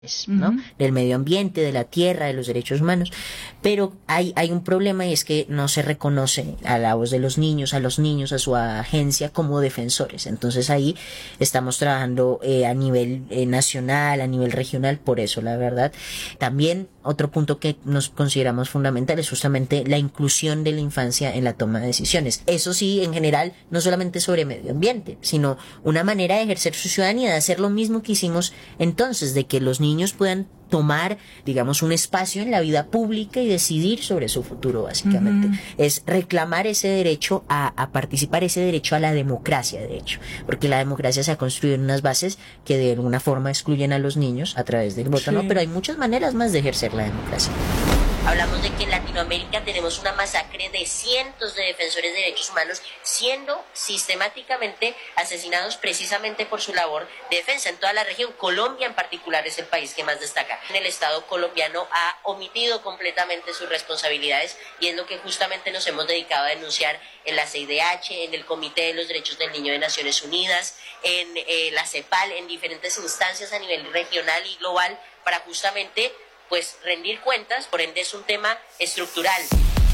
¿no? Del medio ambiente, de la tierra, de los derechos humanos, pero hay un problema y es que no se reconoce a la voz de los niños, a su agencia como defensores. Entonces ahí estamos trabajando a nivel nacional, a nivel regional, por eso la verdad. También otro punto que nos consideramos fundamental es justamente la inclusión de la infancia en la toma de decisiones. Eso sí, en general, no solamente sobre medio ambiente, sino una manera de ejercer su ciudadanía, de hacer lo mismo que hicimos entonces, de que los niños puedan tomar, digamos, un espacio en la vida pública y decidir sobre su futuro, básicamente. Es reclamar ese derecho a participar, ese derecho a la democracia, de hecho, porque la democracia se ha construido en unas bases que de alguna forma excluyen a los niños a través del voto, ¿no? Pero hay muchas maneras más de ejercer la democracia. Hablamos de que en Latinoamérica tenemos una masacre de cientos de defensores de derechos humanos siendo sistemáticamente asesinados precisamente por su labor de defensa en toda la región. Colombia en particular es el país que más destaca. El Estado colombiano ha omitido completamente sus responsabilidades y es lo que justamente nos hemos dedicado a denunciar en la CIDH, en el Comité de los Derechos del Niño de Naciones Unidas, en la CEPAL, en diferentes instancias a nivel regional y global para justamente pues rendir cuentas, por ende es un tema estructural.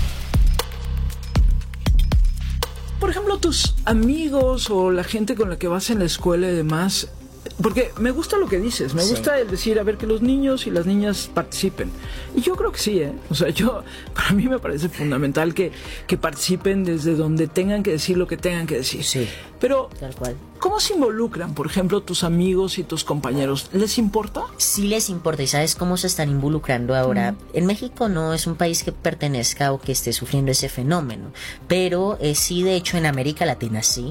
Por ejemplo, tus amigos o la gente con la que vas en la escuela y demás, porque me gusta lo que dices, me gusta el decir, a ver, que los niños y las niñas participen. Y yo creo que sí, o sea, para mí me parece fundamental que participen desde donde tengan que decir lo que tengan que decir. Sí, pero tal cual. ¿Cómo se involucran, por ejemplo, tus amigos y tus compañeros? ¿Les importa? Sí les importa. ¿Y sabes cómo se están involucrando ahora? En México no es un país que pertenezca o que esté sufriendo ese fenómeno, pero sí, de hecho, en América Latina sí,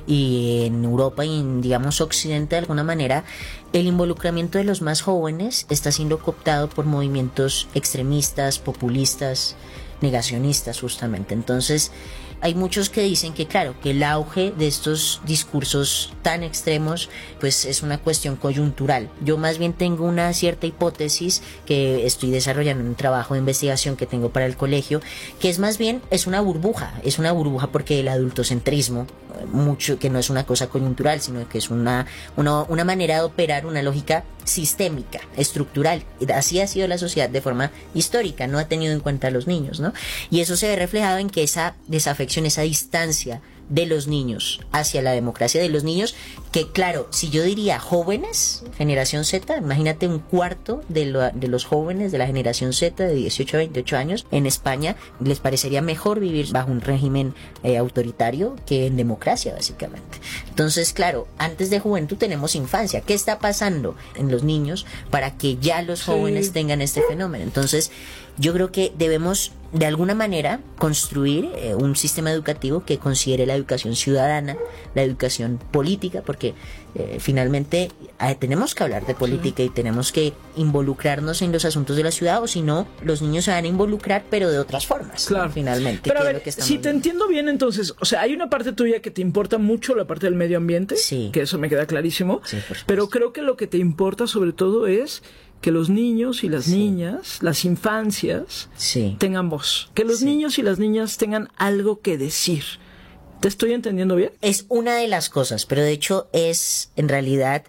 y en Europa y en, digamos, Occidente, de alguna manera, el involucramiento de los más jóvenes está siendo cooptado por movimientos extremistas, populistas, negacionistas, justamente. Entonces, hay muchos que dicen que, claro, que el auge de estos discursos tan extremos pues es una cuestión coyuntural. Yo más bien tengo una cierta hipótesis que estoy desarrollando en un trabajo de investigación que tengo para el colegio, que es más bien, es una burbuja porque el adultocentrismo, mucho, que no es una cosa coyuntural, sino que es una manera de operar, una lógica sistémica, estructural. Así ha sido la sociedad de forma histórica, no ha tenido en cuenta a los niños, ¿no? Y eso se ve reflejado en que esa desafección, esa distancia de los niños hacia la democracia, de los niños que, claro, si yo diría jóvenes, generación Z, imagínate un cuarto de los jóvenes de la generación Z de 18 a 28 años en España les parecería mejor vivir bajo un régimen autoritario que en democracia, básicamente. Entonces, claro, antes de juventud tenemos infancia. ¿Qué está pasando en los niños para que ya los jóvenes tengan este fenómeno? Entonces, yo creo que debemos de alguna manera construir un sistema educativo que considere la educación ciudadana, la educación política, porque finalmente tenemos que hablar de política y tenemos que involucrarnos en los asuntos de la ciudad, o si no, los niños se van a involucrar, pero de otras formas. Claro. ¿No? Finalmente. Pero a ver, si te entiendo bien, entonces, o sea, hay una parte tuya que te importa mucho, la parte del medio ambiente, que eso me queda clarísimo, pero creo que lo que te importa sobre todo es que los niños y las niñas, las infancias, tengan voz. Que los niños y las niñas tengan algo que decir. ¿Te estoy entendiendo bien? Es una de las cosas, pero de hecho es en realidad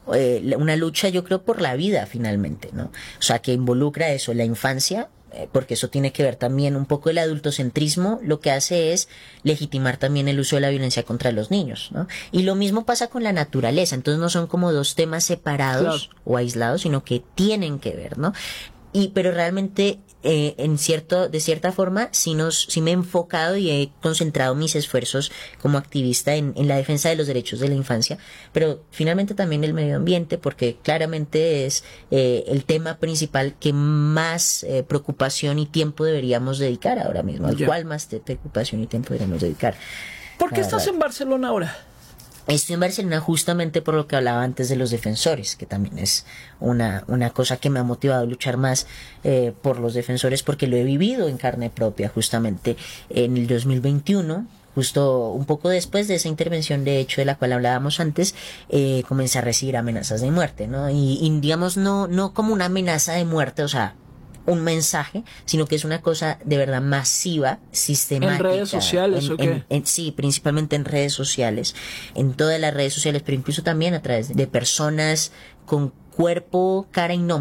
una lucha, yo creo, por la vida finalmente, ¿no? O sea, que involucra eso, la infancia, porque eso tiene que ver también un poco el adultocentrismo, lo que hace es legitimar también el uso de la violencia contra los niños, ¿no? Y lo mismo pasa con la naturaleza, entonces no son como dos temas separados o aislados, sino que tienen que ver, ¿no? Pero realmente de cierta forma sí me he enfocado y he concentrado mis esfuerzos como activista en la defensa de los derechos de la infancia, pero finalmente también el medio ambiente, porque claramente es el tema principal que más preocupación y tiempo deberíamos dedicar ahora mismo, al cual más preocupación y tiempo deberíamos dedicar. ¿Por qué estás en Barcelona ahora? Estoy en Barcelona justamente por lo que hablaba antes de los defensores, que también es una cosa que me ha motivado a luchar más por los defensores, porque lo he vivido en carne propia justamente en el 2021. Justo un poco después de esa intervención, de hecho, de la cual hablábamos antes, comencé a recibir amenazas de muerte, ¿no? Y digamos, no como una amenaza de muerte, o sea, un mensaje, sino que es una cosa de verdad masiva, sistemática. ¿En redes sociales o qué? Sí, principalmente en redes sociales, en todas las redes sociales, pero incluso también a través de personas con cuerpo, cara y nombre.